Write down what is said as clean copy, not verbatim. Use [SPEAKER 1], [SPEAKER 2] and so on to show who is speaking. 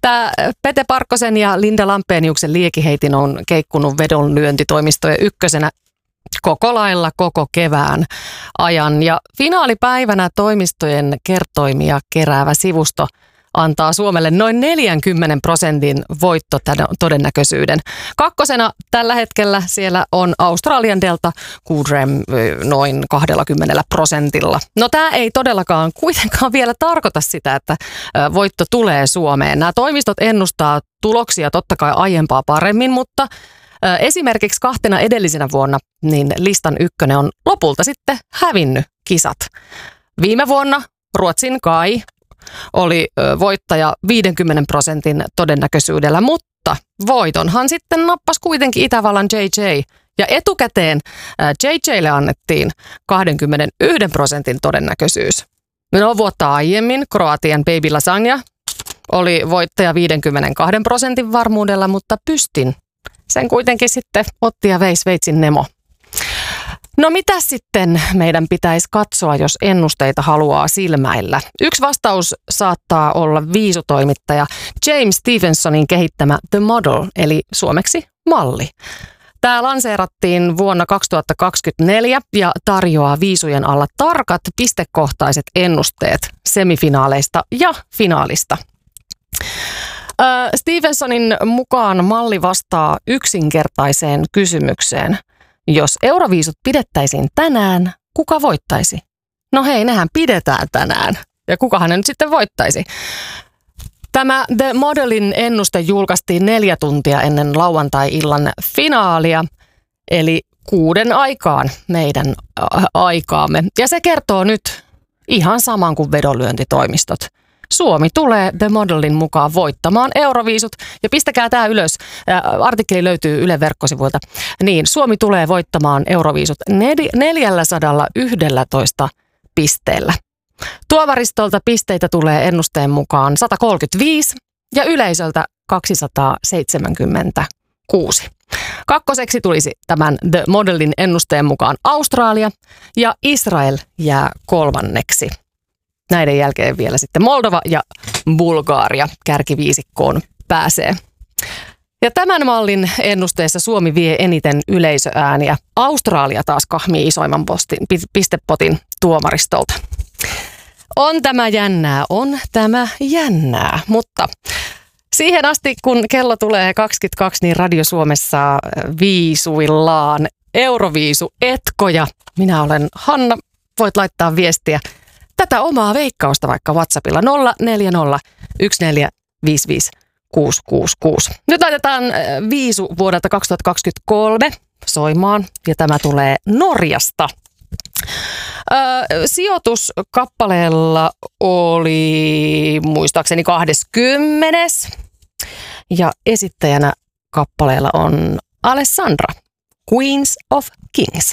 [SPEAKER 1] Tämä Pete Parkkosen ja Linda Lampeniuksen liekiheitin on keikkunut vedonlyöntitoimistojen ykkösenä koko lailla koko kevään ajan. Ja finaalipäivänä toimistojen kertoimia keräävä sivusto antaa Suomelle noin 40% voittotodennäköisyyden. Kakkosena tällä hetkellä siellä on Australian Delta Goodrem noin 20%. No tämä ei todellakaan kuitenkaan vielä tarkoita sitä, että voitto tulee Suomeen. Nämä toimistot ennustaa tuloksia totta kai aiempaa paremmin, mutta esimerkiksi 2 edellisenä vuonna niin listan ykkönen on lopulta sitten hävinnyt kisat. Viime vuonna Ruotsin Kai oli voittaja 50% todennäköisyydellä, mutta voitonhan sitten nappasi kuitenkin Itävallan JJ. Ja etukäteen JJlle annettiin 21% todennäköisyys. No vuotta aiemmin Kroatian Baby Lasagna oli voittaja 52% varmuudella, mutta Pystin sen kuitenkin sitten otti ja vei Sveitsin Nemo. No mitä sitten meidän pitäisi katsoa, jos ennusteita haluaa silmäillä? Yksi vastaus saattaa olla viisutoimittaja James Stevensonin kehittämä The Model, eli suomeksi malli. Tämä lanseerattiin vuonna 2024 ja tarjoaa viisujen alla tarkat pistekohtaiset ennusteet semifinaaleista ja finaalista. Stevensonin mukaan malli vastaa yksinkertaiseen kysymykseen. Jos Euroviisut pidettäisiin tänään, kuka voittaisi? No hei, nehän pidetään tänään. Ja kukahan ne nyt sitten voittaisi? Tämä The Modelin ennuste julkaistiin 4 tuntia ennen lauantai-illan finaalia, eli 6 aikaan meidän aikaamme. Ja se kertoo nyt ihan saman kuin vedonlyöntitoimistot. Suomi tulee The Modelin mukaan voittamaan Euroviisut. Ja pistäkää tämä ylös. Artikkeli löytyy Ylen verkkosivuilta. Niin, Suomi tulee voittamaan Euroviisut 411 pisteellä. Tuomaristolta pisteitä tulee ennusteen mukaan 135 ja yleisöltä 276. Kakkoseksi tulisi tämän The Modelin ennusteen mukaan Australia ja Israel jää 3. Näiden jälkeen vielä sitten Moldova ja Bulgaria kärkiviisikkoon pääsee. Ja tämän mallin ennusteessa Suomi vie eniten yleisöääniä. Australia taas kahmii isoimman pistepotin tuomaristolta. On tämä jännää, mutta siihen asti kun kello tulee 22, niin Radio Suomessa viisuillaan Euroviisu-etkoja. Minä olen Hanna, voit laittaa viestiä. Tätä omaa veikkausta vaikka WhatsAppilla 040 1455 666. Nyt laitetaan viisu vuodelta 2023 soimaan ja tämä tulee Norjasta. Sijoitus kappaleella oli muistaakseni 20. Ja esittäjänä kappaleella on Alessandra, Queens of Kings.